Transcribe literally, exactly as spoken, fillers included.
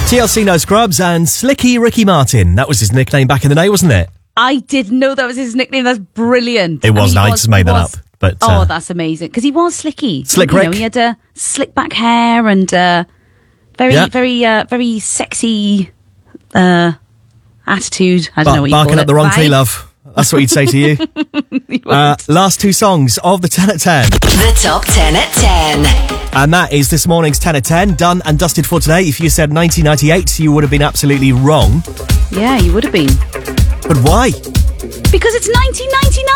T L C No Scrubs and Slicky Ricky Martin. That was his nickname back in the day, wasn't it? I didn't know that was his nickname. That's brilliant. It wasn't. I, mean, I was, just made that was, up. But oh, uh, that's amazing. Because he was slicky. Slick you Rick. Know, he had uh, slick back hair and uh, very, yeah. very, uh, very sexy uh, attitude. I don't bar- know what you barking call up it. the wrong Right? tree, love. That's what he'd say to you. uh, last two songs of the ten at ten. The top ten at ten. And that is this morning's ten at ten, done and dusted for today. If you said nineteen ninety-eight, you would have been absolutely wrong. Yeah, you would have been. But why? Because it's nineteen ninety-nine.